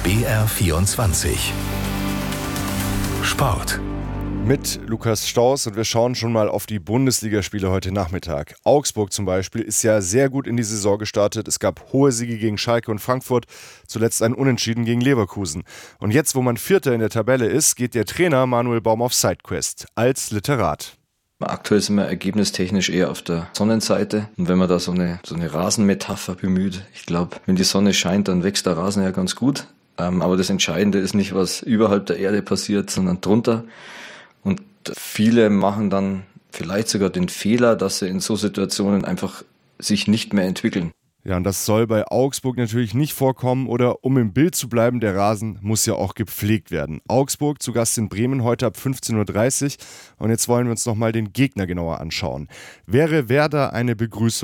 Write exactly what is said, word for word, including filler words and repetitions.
B R vierundzwanzig Sport. Mit Lukas Staus und wir schauen schon mal auf die Bundesligaspiele heute Nachmittag. Augsburg zum Beispiel ist ja sehr gut in die Saison gestartet. Es gab hohe Siege gegen Schalke und Frankfurt, zuletzt ein Unentschieden gegen Leverkusen. Und jetzt, wo man Vierter in der Tabelle ist, geht der Trainer Manuel Baum auf Sidequest als Literat. Aktuell sind wir ergebnistechnisch eher auf der Sonnenseite. Und wenn man da so eine, so eine Rasenmetapher bemüht, ich glaube, wenn die Sonne scheint, dann wächst der Rasen ja ganz gut. Ähm, aber das Entscheidende ist nicht, was überhalb der Erde passiert, sondern drunter. Und viele machen dann vielleicht sogar den Fehler, dass sie in so Situationen einfach sich nicht mehr entwickeln. Ja, und das soll bei Augsburg natürlich nicht vorkommen. Oder um im Bild zu bleiben, der Rasen muss ja auch gepflegt werden. Augsburg zu Gast in Bremen heute ab fünfzehn Uhr dreißig. Und jetzt wollen wir uns nochmal den Gegner genauer anschauen. Wäre Werder eine Begrüßung